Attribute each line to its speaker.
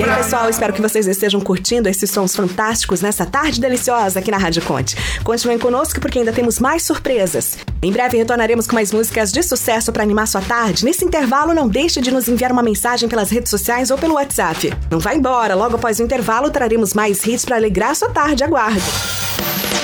Speaker 1: E aí, pessoal, espero que vocês estejam curtindo esses sons fantásticos nessa tarde deliciosa aqui na Rádio Conte. Continuem conosco porque ainda temos mais surpresas. Em breve retornaremos com mais músicas de sucesso para animar sua tarde. Nesse intervalo, não deixe de nos enviar uma mensagem pelas redes sociais ou pelo WhatsApp. Não vá embora, logo após o intervalo traremos mais hits para alegrar sua tarde. Aguarde.